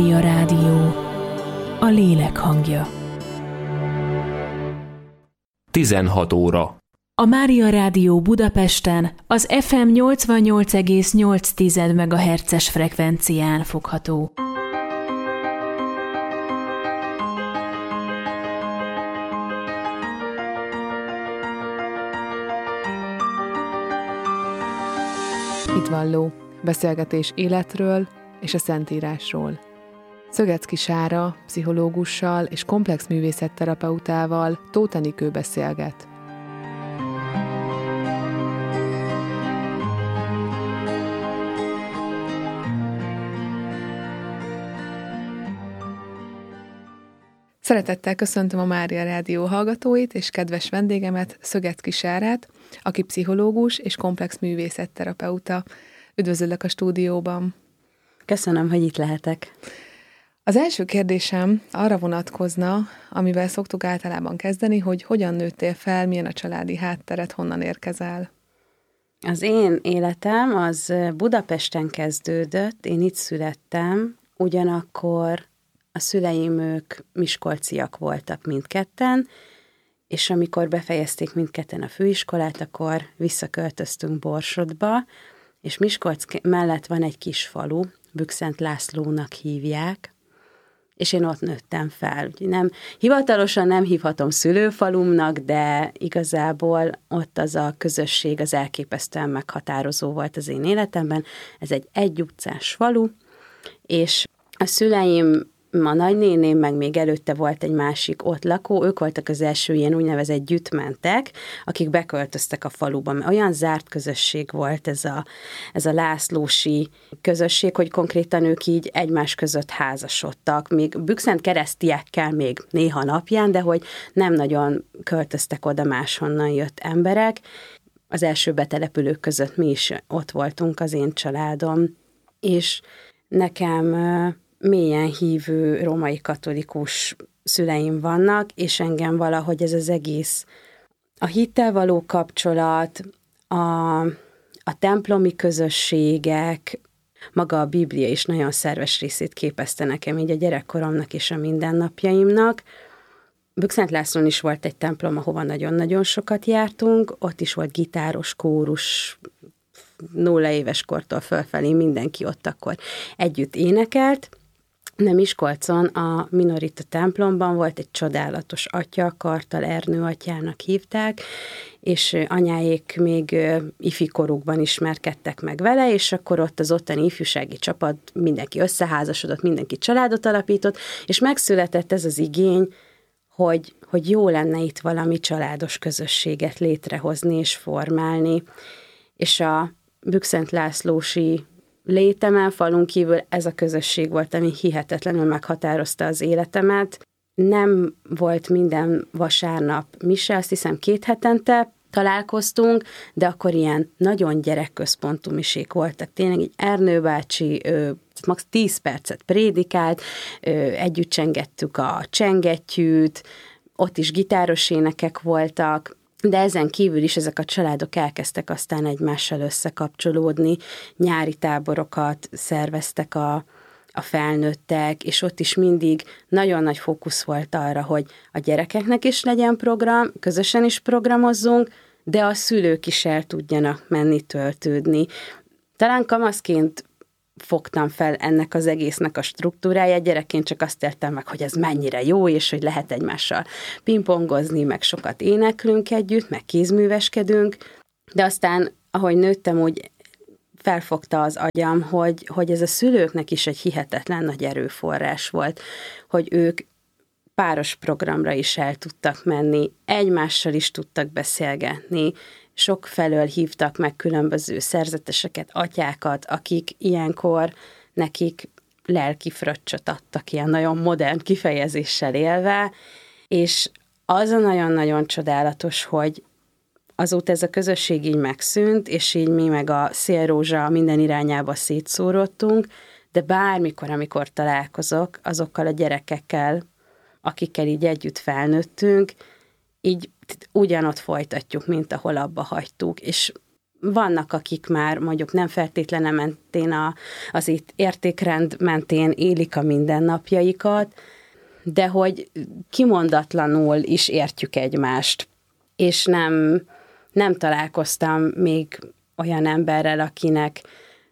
A rádió, a lélek hangja. 16 óra. A Mária Rádió Budapesten az FM 88,8 MHz-es frekvencián fogható. Hitvalló, beszélgetés életről és a Szentírásról. Szögecki Sára, pszichológussal és komplex művészetterapeutával Tóth Enikő beszélget. Szeretettel köszöntöm a Mária Rádió hallgatóit és kedves vendégemet, Szögecki Sárát, aki pszichológus és komplex művészetterapeuta. Üdvözöllek a stúdióban. Köszönöm, hogy itt lehetek. Az első kérdésem arra vonatkozna, amivel szoktuk általában kezdeni, hogy hogyan nőttél fel, milyen a családi háttered, honnan érkezel? Az én életem az Budapesten kezdődött, én itt születtem, ugyanakkor a szüleim ők miskolciak voltak mindketten, és amikor befejezték mindketten a főiskolát, akkor visszaköltöztünk Borsodba, és Miskolc mellett van egy kis falu, Bükszent Lászlónak hívják, és én ott nőttem fel. Hivatalosan nem hívhatom szülőfalumnak, de igazából ott az a közösség az elképesztően meghatározó volt az én életemben. Ez egy egyutcás falu, és a szüleim, a nagynéném, meg még előtte volt egy másik ott lakó, ők voltak az első ilyen úgynevezett gyütmentek, akik beköltöztek a faluba. Olyan zárt közösség volt ez a lászlósi közösség, hogy konkrétan ők így egymás között házasodtak, még Bükszent keresztiekkel még néha napján, de hogy nem nagyon költöztek oda máshonnan jött emberek. Az első betelepülők között mi is ott voltunk, az én családom, és nekem mélyen hívő római katolikus szüleim vannak, és engem valahogy ez az egész, a hittel való kapcsolat, a templomi közösségek, maga a Biblia is nagyon szerves részét képezte nekem így a gyerekkoromnak és a mindennapjaimnak. Bükszent Lászlón is volt egy templom, ahova nagyon-nagyon sokat jártunk, ott is volt gitáros, kórus, 0 éves kortól fölfelé mindenki ott akkor együtt énekelt. De Miskolcon a Minorita templomban volt egy csodálatos atya, Kartal Ernő atyának hívták, és anyáék még ifikorukban ismerkedtek meg vele, és akkor ott az ottani ifjúsági csapat, mindenki összeházasodott, mindenki családot alapított, és megszületett ez az igény, hogy jó lenne itt valami családos közösséget létrehozni és formálni. És a Bükszent Lászlósi létemen, falun kívül ez a közösség volt, ami hihetetlenül meghatározta az életemet. Nem volt minden vasárnap mise, azt hiszem 2 hetente találkoztunk, de akkor ilyen nagyon gyerekközpontú misék voltak. Tényleg így Ernő bácsi max 10 percet prédikált, együtt csengettük a csengettyűt, ott is gitáros énekek voltak, de ezen kívül is ezek a családok elkezdtek aztán egymással összekapcsolódni, nyári táborokat szerveztek a felnőttek, és ott is mindig nagyon nagy fókusz volt arra, hogy a gyerekeknek is legyen program, közösen is programozzunk, de a szülők is el tudjanak menni töltődni. Talán kamaszként fogtam fel ennek az egésznek a struktúráját, gyerekként csak azt éltem meg, hogy ez mennyire jó, és hogy lehet egymással pingpongozni, meg sokat éneklünk együtt, meg kézműveskedünk, de aztán, ahogy nőttem, úgy felfogta az agyam, hogy ez a szülőknek is egy hihetetlen nagy erőforrás volt, hogy ők páros programra is el tudtak menni, egymással is tudtak beszélgetni, sok felől hívtak meg különböző szerzeteseket, atyákat, akik ilyenkor nekik lelki fröccsöt adtak, ilyen nagyon modern kifejezéssel élve, és az a nagyon-nagyon csodálatos, hogy azóta ez a közösség így megszűnt, és így mi meg a szélrózsa minden irányába szétszórodtunk, de bármikor, amikor találkozok azokkal a gyerekekkel, akikkel így együtt felnőttünk, így ugyanott folytatjuk, mint ahol abba hagytuk, és vannak, akik már mondjuk nem feltétlenül mentén az itt értékrend mentén élik a mindennapjaikat, de hogy kimondatlanul is értjük egymást. És nem találkoztam még olyan emberrel, akinek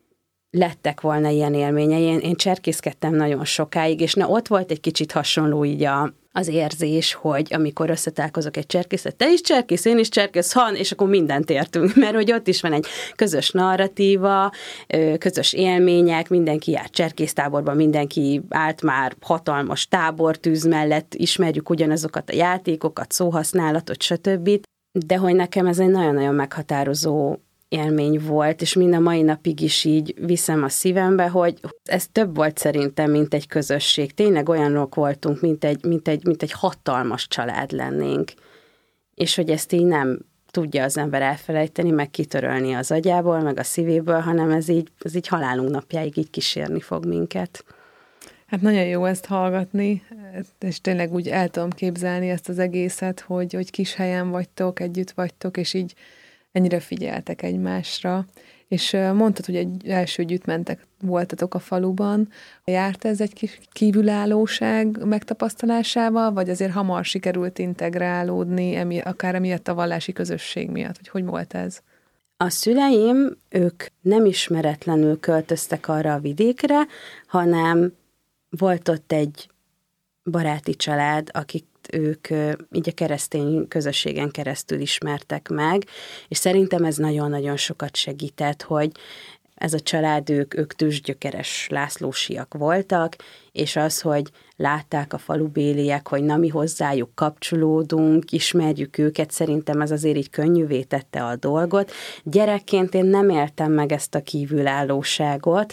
lettek volna ilyen élményei. Én cserkészkedtem nagyon sokáig, és ott volt egy kicsit hasonló így az érzés, hogy amikor összetalálkozok egy cserkészet, te is cserkész, én is cserkész, és akkor mindent értünk, mert hogy ott is van egy közös narratíva, közös élmények, mindenki járt cserkésztáborban, mindenki állt már hatalmas tábortűz mellett, ismerjük ugyanazokat a játékokat, szóhasználatot, stb. De hogy nekem ez egy nagyon-nagyon meghatározó élmény volt, és mind a mai napig is így viszem a szívembe, hogy ez több volt szerintem, mint egy közösség. Tényleg olyanok voltunk, mint egy hatalmas család lennénk. És hogy ezt így nem tudja az ember elfelejteni, meg kitörölni az agyából, meg a szívéből, hanem ez így halálunk napjáig így kísérni fog minket. Hát nagyon jó ezt hallgatni, és tényleg úgy el tudom képzelni ezt az egészet, hogy kis helyen vagytok, együtt vagytok, és így ennyire figyeltek egymásra. És mondtad, hogy egy első gyütmentek voltatok a faluban. Járt ez egy kis kívülállóság megtapasztalásával, vagy azért hamar sikerült integrálódni, akár emiatt a vallási közösség miatt? Hogy volt ez? A szüleim, ők nem ismeretlenül költöztek arra a vidékre, hanem volt ott egy baráti család, akik ők így a keresztény közösségen keresztül ismertek meg, és szerintem ez nagyon-nagyon sokat segített, hogy ez a család, ők tőzsgyökeres lászlósiak voltak, és az, hogy látták a falubéliek, hogy na mi hozzájuk kapcsolódunk, ismerjük őket, szerintem ez azért így könnyűvé tette a dolgot. Gyerekként én nem éltem meg ezt a kívülállóságot,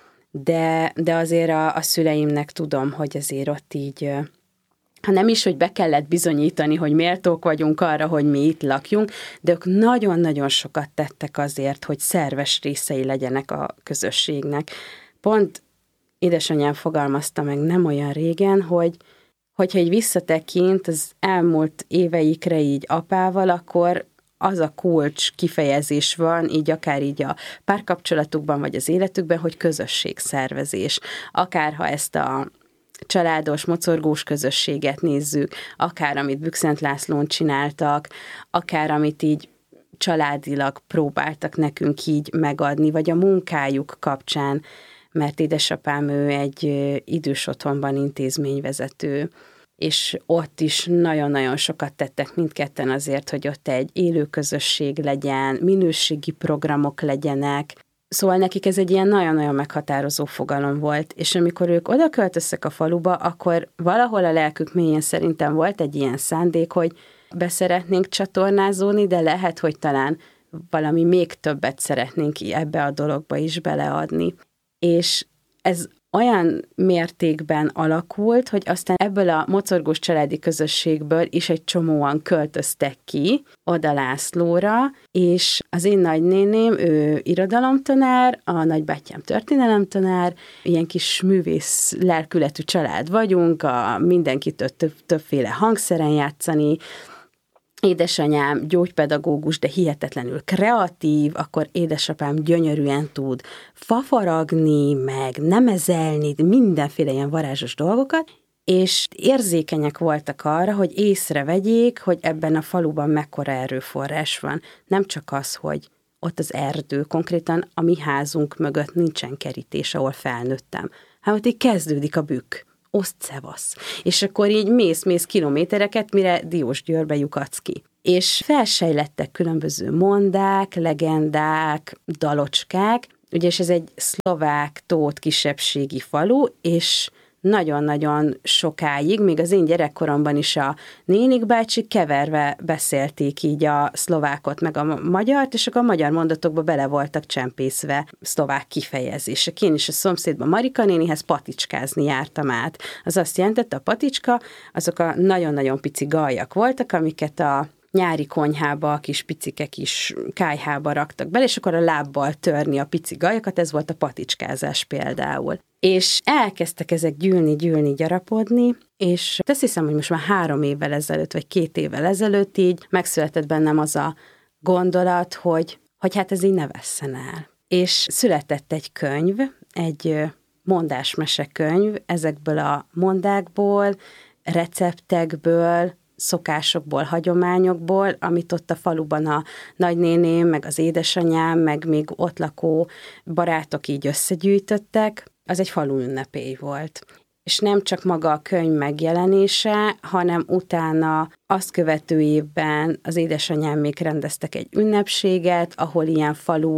de azért a szüleimnek tudom, hogy azért ott így, ha nem is, hogy be kellett bizonyítani, hogy méltók vagyunk arra, hogy mi itt lakjunk, de ők nagyon-nagyon sokat tettek azért, hogy szerves részei legyenek a közösségnek. Pont édesanyám fogalmazta meg nem olyan régen, hogyha így visszatekint az elmúlt éveikre így apával, akkor az a kulcs kifejezés van, így akár így a párkapcsolatukban, vagy az életükben, hogy közösségszervezés. Akár ha ezt a családos, mocorgós közösséget nézzük, akár amit Bükszent Lászlón csináltak, akár amit így családilag próbáltak nekünk így megadni, vagy a munkájuk kapcsán, mert édesapám ő egy idős otthonban intézményvezető, és ott is nagyon-nagyon sokat tettek mindketten azért, hogy ott egy élő közösség legyen, minőségi programok legyenek. Szóval nekik ez egy ilyen nagyon-nagyon meghatározó fogalom volt, és amikor ők oda költöztek a faluba, akkor valahol a lelkük mélyén szerintem volt egy ilyen szándék, hogy beszeretnénk csatornázódni, de lehet, hogy talán valami még többet szeretnénk ebbe a dologba is beleadni. És ez olyan mértékben alakult, hogy aztán ebből a mocorgós családi közösségből is egy csomóan költöztek ki oda Lászlóra, és az én nagynéném, ő irodalomtanár, a nagybátyám történelemtanár, ilyen kis művész lelkületű család vagyunk, mindenkitől többféle hangszeren játszani, édesanyám gyógypedagógus, de hihetetlenül kreatív, akkor édesapám gyönyörűen tud fafaragni, meg nemezelni, mindenféle ilyen varázsos dolgokat, és érzékenyek voltak arra, hogy észrevegyék, hogy ebben a faluban mekkora erőforrás van. Nem csak az, hogy ott az erdő, konkrétan a mi házunk mögött nincsen kerítés, ahol felnőttem. Hát ott így kezdődik a bükk. Oszt-szevasz. És akkor így mész kilométereket, mire Diósgyőrbe lyukadsz ki. És felsejlettek különböző mondák, legendák, dalocskák, ugyes ez egy szlovák tót kisebbségi falu, és nagyon-nagyon sokáig, még az én gyerekkoromban is a nénik bácsi keverve beszélték így a szlovákot meg a magyart, és akkor a magyar mondatokba bele voltak csempészve szlovák kifejezések. Én is a szomszédban Marika nénihez paticskázni jártam át. Az azt jelentette, a paticska, azok a nagyon-nagyon pici galjak voltak, amiket a nyári konyhába, a kis picike kis kályhába raktak bele, és akkor a lábbal törni a pici gajakat, ez volt a paticskázás például. És elkezdtek ezek gyűlni, gyarapodni, és azt hiszem, hogy most már 3 évvel ezelőtt, vagy 2 évvel ezelőtt így megszületett bennem az a gondolat, hogy hogy hát ez így ne vesszen el. És született egy könyv, egy mondásmese könyv, ezekből a mondákból, receptekből, szokásokból, hagyományokból, amit ott a faluban a nagynéném, meg az édesanyám, meg még ott lakó barátok így összegyűjtöttek, az egy falu ünnepély volt. És nem csak maga a könyv megjelenése, hanem utána azt követő évben az édesanyám még rendeztek egy ünnepséget, ahol ilyen falu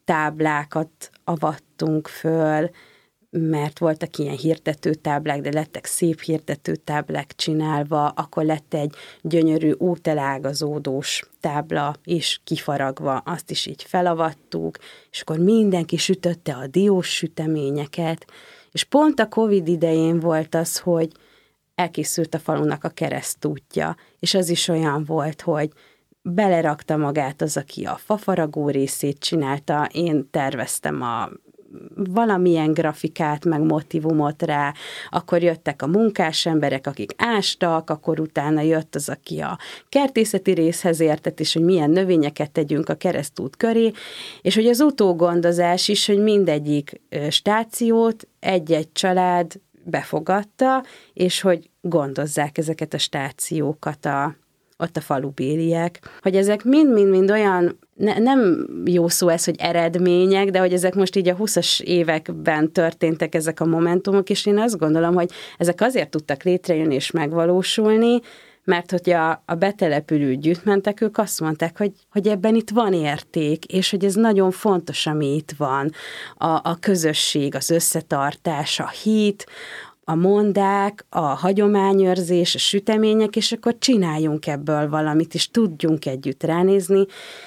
táblákat avattunk föl, mert voltak ilyen hirdetőtáblák, de lettek szép hirdetőtáblák csinálva, akkor lett egy gyönyörű útelágazódós tábla is kifaragva, azt is így felavattuk, és akkor mindenki sütötte a diós süteményeket, és pont a Covid idején volt az, hogy elkészült a falunak a keresztútja, és az is olyan volt, hogy belerakta magát az, aki a fafaragó részét csinálta, én terveztem a valamilyen grafikát, meg motivumot rá, akkor jöttek a munkás emberek, akik ástak, akkor utána jött az, aki a kertészeti részhez értett, és hogy milyen növényeket tegyünk a keresztút köré, és hogy az utógondozás is, hogy mindegyik stációt egy-egy család befogadta, és hogy gondozzák ezeket a stációkat ott a falubéliek, hogy ezek mind-mind olyan, nem jó szó ez, hogy eredmények, de hogy ezek most így a 20-as években történtek ezek a momentumok, és én azt gondolom, hogy ezek azért tudtak létrejönni és megvalósulni, mert hogy a betelepülő gyűjtmentek, ők azt mondták, hogy ebben itt van érték, és hogy ez nagyon fontos, ami itt van. A közösség, az összetartás, a hit, a mondák, a hagyományőrzés, a sütemények, és akkor csináljunk ebből valamit, és tudjunk együtt ránézni,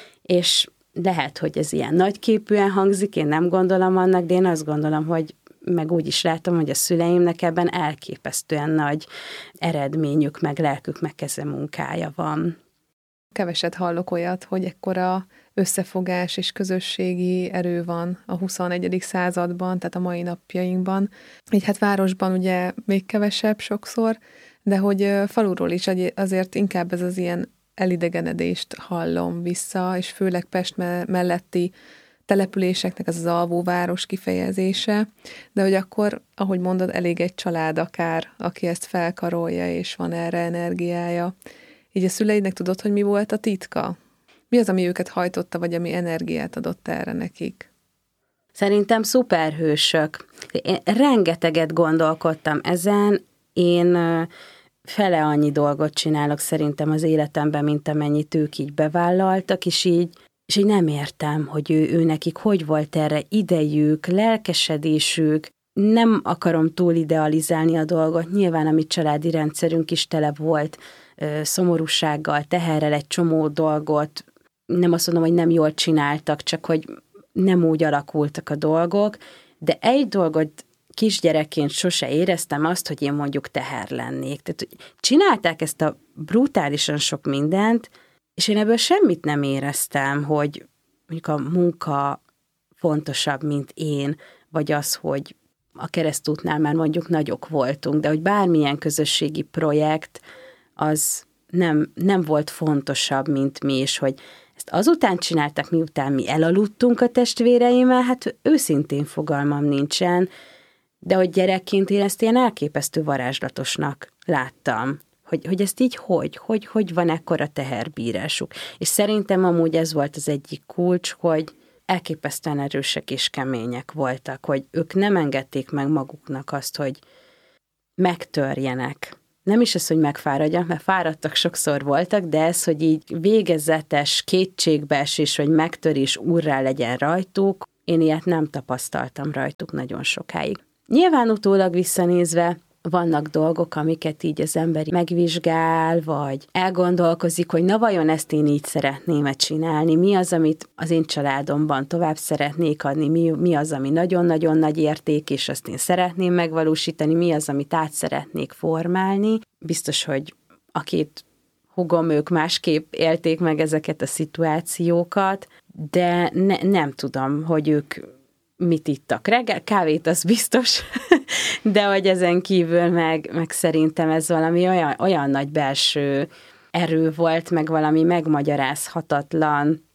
és lehet, hogy ez ilyen nagyképűen hangzik, én nem gondolom annak, de én azt gondolom, hogy meg úgy is látom, hogy a szüleimnek ebben elképesztően nagy eredményük, meg lelkük, meg kezemunkája van. Keveset hallok olyat, hogy ekkora összefogás és közösségi erő van a 21. században, tehát a mai napjainkban. Így hát városban ugye még kevesebb sokszor, de hogy faluról is azért inkább ez az ilyen elidegenedést hallom vissza, és főleg Pest melletti településeknek az alvóváros kifejezése, de hogy akkor, ahogy mondod, elég egy család akár, aki ezt felkarolja, és van erre energiája. Így a szüleidnek tudod, hogy mi volt a titka? Mi az, ami őket hajtotta, vagy ami energiát adott erre nekik? Szerintem szuperhősök. Én rengeteget gondolkodtam ezen, én fele annyi dolgot csinálok szerintem az életemben, mint amennyit ők így bevállaltak, és így nem értem, hogy ő nekik hogy volt erre idejük, lelkesedésük. Nem akarom túl idealizálni a dolgot, nyilván a mi családi rendszerünk is tele volt szomorúsággal, teherrel, egy csomó dolgot, nem azt mondom, hogy nem jól csináltak, csak hogy nem úgy alakultak a dolgok, de egy dolgot kisgyerekként sose éreztem azt, hogy én mondjuk teher lennék. Tehát csinálták ezt a brutálisan sok mindent, és én ebből semmit nem éreztem, hogy mondjuk a munka fontosabb, mint én, vagy az, hogy a keresztútnál már mondjuk nagyok voltunk, de hogy bármilyen közösségi projekt, az nem volt fontosabb, mint mi, és hogy ezt azután csináltak, miután mi elaludtunk a testvéreimmel, hát őszintén fogalmam nincsen, de hogy gyerekként én ezt ilyen elképesztő varázslatosnak láttam, hogy ezt így hogy van ekkora teherbírásuk. És szerintem amúgy ez volt az egyik kulcs, hogy elképesztően erősek és kemények voltak, hogy ők nem engedték meg maguknak azt, hogy megtörjenek. Nem is az, hogy megfáradjanak, mert fáradtak sokszor voltak, de ez, hogy így végezetes kétségbeesés, vagy megtörés úrrá legyen rajtuk, én ilyet nem tapasztaltam rajtuk nagyon sokáig. Nyilván utólag visszanézve vannak dolgok, amiket így az ember megvizsgál, vagy elgondolkozik, hogy na vajon ezt én így szeretném-e csinálni, mi az, amit az én családomban tovább szeretnék adni, mi az, ami nagyon-nagyon nagy érték, és azt én szeretném megvalósítani, mi az, amit át szeretnék formálni. Biztos, hogy a két húgom, ők másképp élték meg ezeket a szituációkat, de nem tudom, hogy ők mit ittak reggel, kávét az biztos, de hogy ezen kívül meg szerintem ez valami olyan nagy belső erő volt, meg valami megmagyarázhatatlan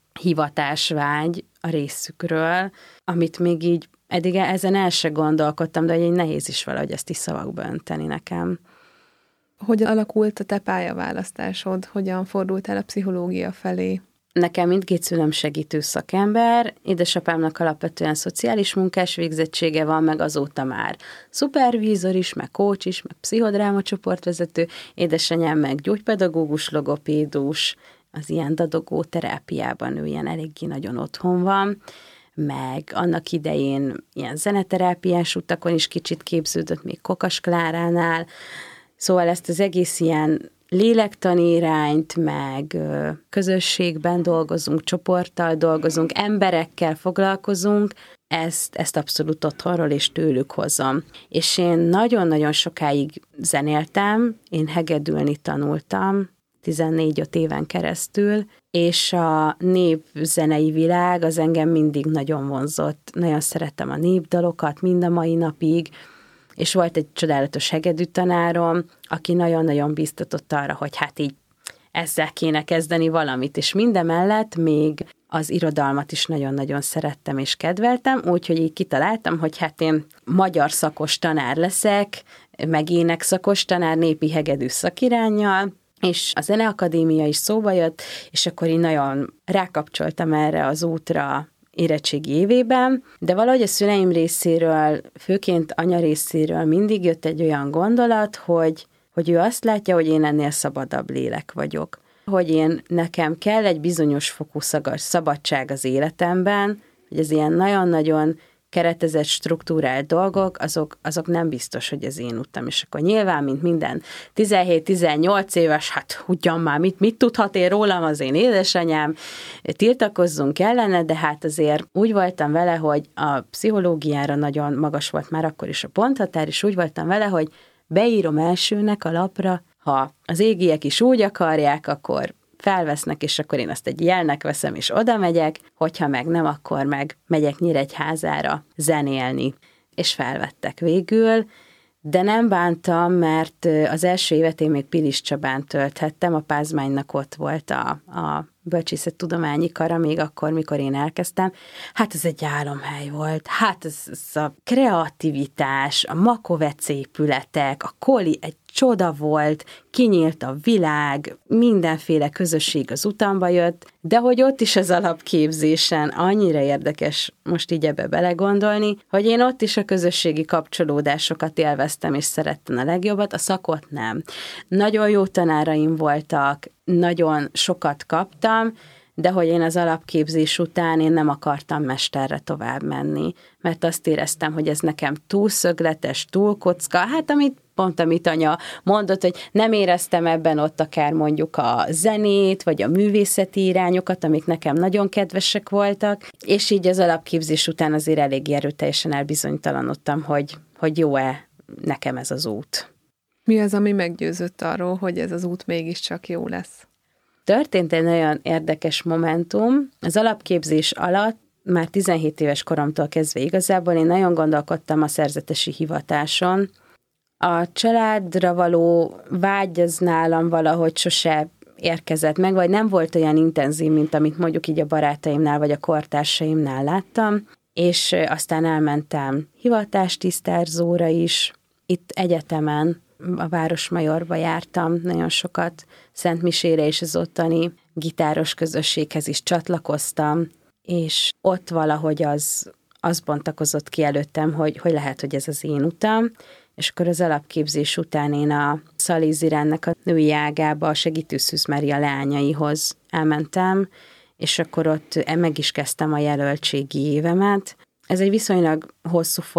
hivatásvágy a részükről, amit még így eddig ezen el se gondolkodtam, de hogy nehéz is valahogy ezt is szavakba önteni nekem. Hogyan alakult a te pályaválasztásod? Hogyan fordultál a pszichológia felé? Nekem mindkét szülőm segítő szakember, édesapámnak alapvetően szociális munkás végzettsége van, meg azóta már szupervízor is, meg coach is, meg pszichodráma csoportvezető, édesanyám meg gyógypedagógus, logopédus, az ilyen dadogó terápiában ő ilyen eléggé nagyon otthon van, meg annak idején ilyen zeneterápiás utakon is kicsit képződött, még Kokas Kláránál, szóval ezt az egész ilyen lélektani irányt, meg közösségben dolgozunk, csoporttal dolgozunk, emberekkel foglalkozunk, ezt abszolút otthonról és tőlük hozom. És én nagyon-nagyon sokáig zenéltem, én hegedülni tanultam, 14-5 éven keresztül, és a népzenei világ az engem mindig nagyon vonzott. Nagyon szerettem a népdalokat mind a mai napig, és volt egy csodálatos hegedű tanárom, aki nagyon-nagyon bíztatott arra, hogy hát így ezzel kéne kezdeni valamit, és mindemellett még az irodalmat is nagyon-nagyon szerettem és kedveltem, úgyhogy így kitaláltam, hogy hát én magyar szakos tanár leszek, meg énekszakos tanár népi hegedű szakiránnyal, és a Zeneakadémia is szóba jött, és akkor én nagyon rákapcsoltam erre az útra érettségi évében, de valahogy a szüleim részéről, főként anya részéről mindig jött egy olyan gondolat, hogy ő azt látja, hogy én ennél szabadabb lélek vagyok. Hogy nekem kell egy bizonyos fokú szabadság az életemben, hogy az ilyen nagyon-nagyon keretezett, struktúrált dolgok, azok nem biztos, hogy az én utam. És akkor nyilván, mint minden 17-18 éves, hát ugyan már, mit tudhat én rólam az én édesanyám, tiltakozzunk ellene, de hát azért úgy voltam vele, hogy a pszichológiára nagyon magas volt már akkor is a ponthatár, és úgy voltam vele, hogy beírom elsőnek a lapra, ha az égiek is úgy akarják, akkor felvesznek, és akkor én azt egy jelnek veszem, és oda megyek, hogyha meg nem, akkor meg megyek Nyíregyházára zenélni. És felvettek végül, de nem bántam, mert az első évet én még Pilis Csabán tölthettem, a Pázmánynak ott volt a bölcsészettudományi kara, még akkor, mikor én elkezdtem. Hát ez egy álomhely volt. Hát ez a kreativitás, a Makovec épületek, a Koli egy csoda volt, kinyílt a világ, mindenféle közösség az utamba jött, de hogy ott is az alapképzésen annyira érdekes most így ebbe belegondolni, hogy én ott is a közösségi kapcsolódásokat élveztem, és szerettem a legjobbat, a szakot nem. Nagyon jó tanáraim voltak, nagyon sokat kaptam, de hogy én az alapképzés után én nem akartam mesterre tovább menni, mert azt éreztem, hogy ez nekem túl szögletes, túl kocka, hát amit anya mondott, hogy nem éreztem ebben ott akár mondjuk a zenét, vagy a művészeti irányokat, amik nekem nagyon kedvesek voltak, és így az alapképzés után azért elég erőteljesen elbizonytalanodtam, hogy jó-e nekem ez az út. Mi az, ami meggyőzött arról, hogy ez az út mégiscsak jó lesz? Történt egy nagyon érdekes momentum. Az alapképzés alatt már 17 éves koromtól kezdve igazából én nagyon gondolkodtam a szerzetesi hivatáson. A családra való vágy az nálam valahogy sose érkezett meg, vagy nem volt olyan intenzív, mint amit mondjuk így a barátaimnál, vagy a kortársaimnál láttam, és aztán elmentem hivatástisztárzóra is, itt egyetemen, a Városmajorba jártam nagyon sokat, Szentmisére és az ottani gitáros közösséghez is csatlakoztam, és ott valahogy az bontakozott ki előttem, hogy lehet, hogy ez az én utam, és akkor az alapképzés után én a Szalíz Iránnak a női ágába a Segítő Szűz Mária leányaihoz elmentem, és akkor ott meg is kezdtem a jelöltségi évemet. Ez egy viszonylag hosszú